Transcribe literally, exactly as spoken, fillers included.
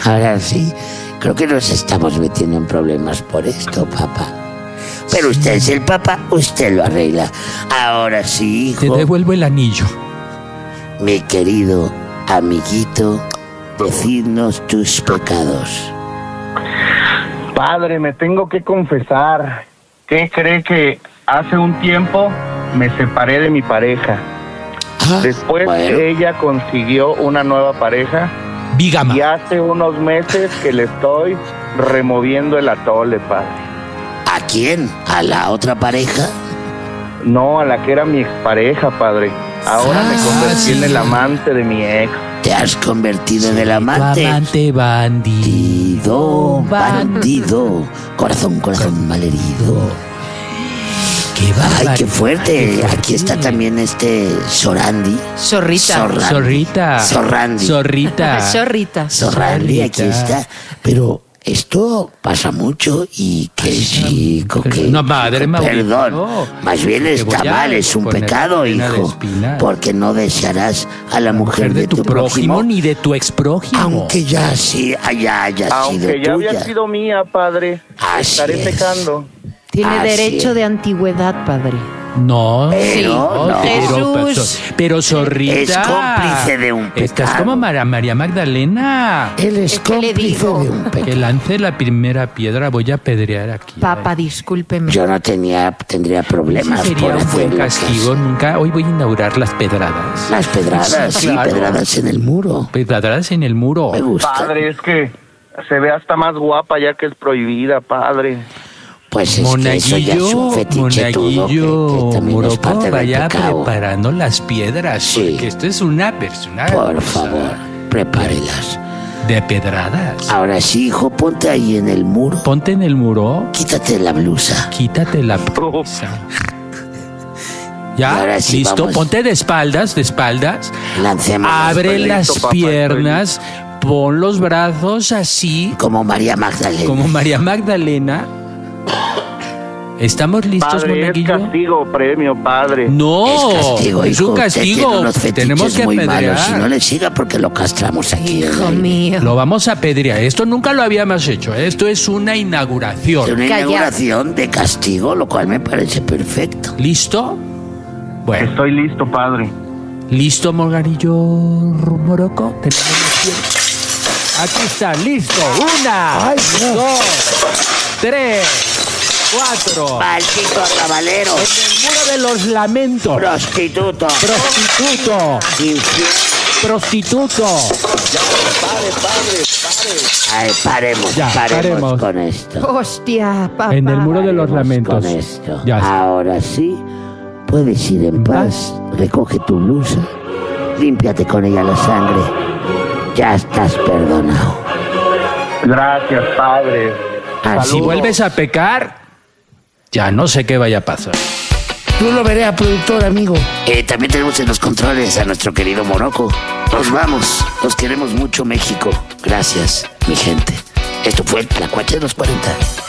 Ahora sí, creo que nos estamos metiendo en problemas por esto, papá. Pero usted es el papá, usted lo arregla. Ahora sí, hijo. Te devuelvo el anillo. Mi querido amiguito, decidnos tus pecados. Padre, me tengo que confesar. ¿Qué cree que hace un tiempo me separé de mi pareja? Ah, Después bueno. ella consiguió una nueva pareja. Bígama. Y hace unos meses que le estoy removiendo el atole, padre. ¿A quién? ¿A la otra pareja? No, a la que era mi expareja, padre. Ahora Ah, me convertí sí. en el amante de mi ex. Te has convertido en el Tu amante. amante bandido. Bandido, bandido. Corazón, corazón malherido. Qué Ay, barbaridad, qué fuerte. qué Aquí está también este Sorandi. Zorrita. Zorra- Zorrita. Zorrandi. Zorrita. Zorrita. Sorandi, aquí Zorrita. está. Pero esto pasa mucho y que chico, pero- que... no, madre, chico, Mauricio, perdón, no. más bien Te está voy a mal, es un poner pecado, cadena de hijo. espinas. Porque no desearás a la mujer, Mujer de tu prójimo ni de tu exprójimo. aunque ya sí haya, haya sido Aunque ya tuya. había sido mía, padre. Así Estaré es. pecando. Tiene Así derecho es. de antigüedad, padre. No, Pero no. pero, pero, Jesús. pero Zorrita. Es cómplice de un Estás pecado. como María, María Magdalena. Él es, Es que le cómplice digo. de un Que pecado. lance la primera piedra, voy a apedrear aquí. Papá, discúlpeme. Yo no tenía, tendría Ese problemas sería por un hacer buen lo que castigo. hace. Nunca, hoy voy a inaugurar las pedradas. Las pedradas, Sí, sí, claro. pedradas en el muro. Pedradas en el muro. Me gusta. Padre, es que se ve hasta más guapa ya que es prohibida, padre. Pues es que eso ya es un Monaguillo, fetiche tudo, que, Monaguillo, que también es parte Morocco, del vaya pecado. preparando las piedras. Sí. Porque esto es una persona Por favor, prepárelas. de pedradas. Ahora sí, hijo, ponte ahí en el muro. Ponte en el muro, Quítate la blusa. quítate la blusa. Y ¿Ya? ahora sí, ¿Listo? vamos. Ponte de espaldas, de espaldas. Lancemos Abre Estoy las listo, papá, piernas, pon los brazos así, como María Magdalena. como María Magdalena. ¿Estamos listos, Padre, es Monaguillo? castigo, premio, padre. No, Es castigo, es hijo. un Usted castigo. tiene unos fetiches Tenemos que muy malos. apedrear. Si no le siga, porque lo castramos aquí. en Hijo el- mío. Lo vamos a apedrear. Esto nunca lo habíamos hecho. Esto es una Es inauguración. una Calla. inauguración de castigo, lo cual me parece perfecto. ¿Listo? Bueno, Estoy listo, padre. ¿listo, Morgarillo Morocco? Tenemos las piernas. Aquí está, listo. Una, Ay, Dios. dos, tres, cuatro. Maldito arrabalero, En el muro de los lamentos. prostituto, Prostituto, infiel. prostituto. Ay, paremos, Ya, paremos, paremos. con esto. Hostia, papá. En el muro de los Paremos lamentos. Con esto. Ya está. Ahora sí, puedes ir en paz. Recoge tu blusa, límpiate con ella la sangre. Ya estás perdonado. Gracias, padre. Así Si vuelves a pecar, ya no sé qué vaya a pasar. Tú lo veré, productor, amigo. Eh, también tenemos en los controles a nuestro querido Morocco. Nos vamos. Los queremos mucho, México. Gracias, mi gente. Esto fue La Cuacha de los cuarenta.